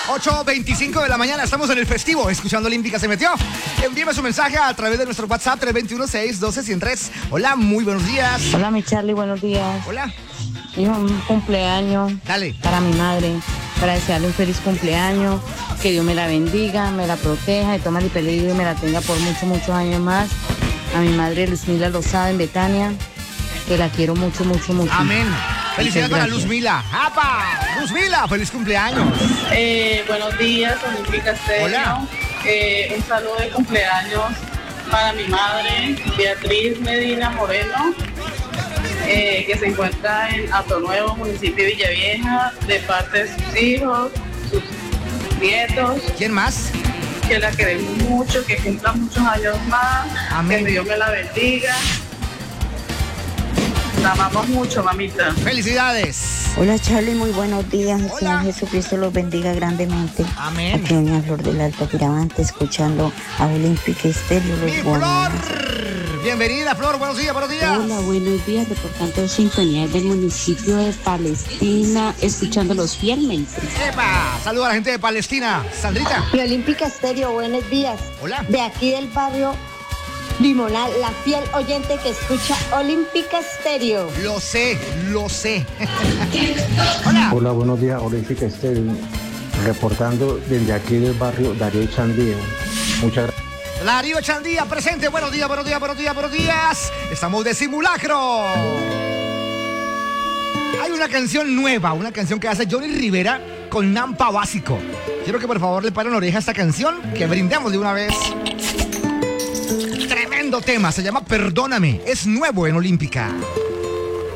8:25 de la mañana, estamos en el festivo, escuchando Olímpica se metió. Envíeme su mensaje a través de nuestro WhatsApp 321-612-103. Hola, muy buenos días. Hola, mi Charlie, buenos días. Hola. Hijo, un cumpleaños. Dale. Para mi madre, para desearle un feliz cumpleaños, que Dios me la bendiga, me la proteja y toma el peligro y me la tenga por muchos años más. A mi madre Luzmila Lozada en Betania, que la quiero mucho. Amén. Felicidades para Luzmila. ¡Apa! Luzmila, feliz cumpleaños. Buenos días, Olímpica Estéreo. Hola. Un saludo de cumpleaños para mi madre, Beatriz Medina Moreno, que se encuentra en Atonuevo, municipio de Villavieja, de parte de sus hijos, sus nietos. ¿Quién más? Que la queremos mucho, que cumpla muchos años más. Amén. Que Dios me la bendiga. La amamos mucho, mamita. Felicidades. Hola Charlie, muy buenos días. El Hola. Señor Jesucristo los bendiga grandemente. Amén. Aquí doña Flor del Alto Piramante, escuchando a Olímpica Estéreo. Mi Flor. Bienvenida, Flor. Buenos días, buenos días. Hola, buenos días, reportando sintonía del municipio de Palestina, escuchándolos fielmente. ¡Epa! Saludos a la gente de Palestina. Sandrita. Mi Olímpica Estéreo, buenos días. Hola. De aquí del barrio Limonal, la fiel oyente que escucha Olímpica Estéreo. Lo sé. Hola. Hola, buenos días, Olímpica Estéreo. Reportando desde aquí del barrio Darío Chandía. Muchas gracias. Darío Chandía presente. Buenos días. Estamos de simulacro. Hay una canción nueva, una canción que hace Johnny Rivera con Nampa Básico. Quiero que por favor le paren oreja a esta canción, que brindemos de una vez. Tremendo tema, se llama Perdóname, es nuevo en Olímpica.